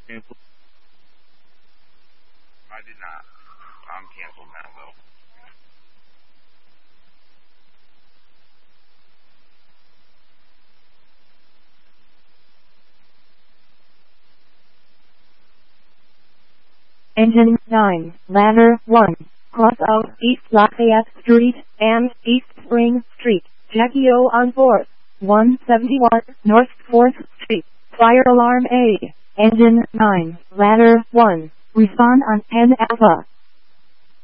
cancel? I did not. I'm canceled now, though. Engine 9, Ladder 1, cross out East Lafayette Street and East Spring Street, Jackie O on 4th, 171 North 4th Street, fire alarm A. Engine 9, Ladder 1, respond on 10 Alpha.